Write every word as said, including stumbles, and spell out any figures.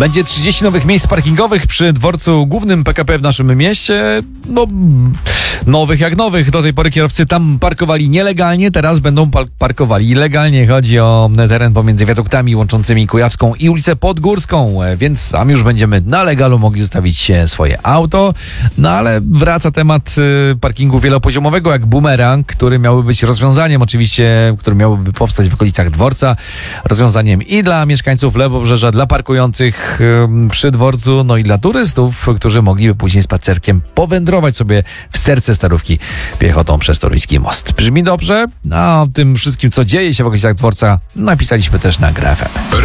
Będzie trzydzieści nowych miejsc parkingowych przy dworcu głównym P K P w naszym mieście. No, nowych jak nowych. Do tej pory kierowcy tam parkowali nielegalnie, teraz będą pa- parkowali legalnie. Chodzi o teren pomiędzy wiaduktami łączącymi Kujawską i ulicę Podgórską, więc tam już będziemy na legalu mogli zostawić swoje auto. No ale wraca temat parkingu wielopoziomowego jak bumerang, który miałby być rozwiązaniem oczywiście, który miałby powstać w okolicach dworca. Rozwiązaniem i dla mieszkańców Lewobrzeża, dla parkujących przy dworcu, no i dla turystów, którzy mogliby później spacerkiem powędrować sobie w serce Starówki piechotą przez Toruński Most. Brzmi dobrze? A o tym wszystkim, co dzieje się w okolicach dworca, napisaliśmy też na Grę F M.